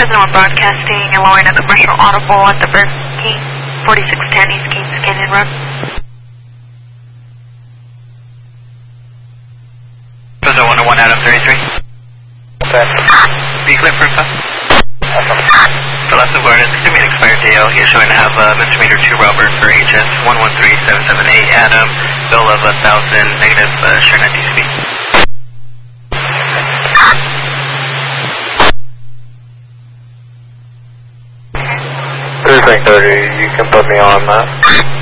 we're broadcasting and lowering at the commercial audible at the Burger King, 4610 East Kings Canyon Road. Brazil 101 Adam 33. Okay. Be clear for info. The last of Gordon is to meet expired DL. He is showing to have Mr. Meter 2 Robert for HS 113778 Adam, bill of 1,000, negative, sure 90 speed. Cruising 30, you can put me on that.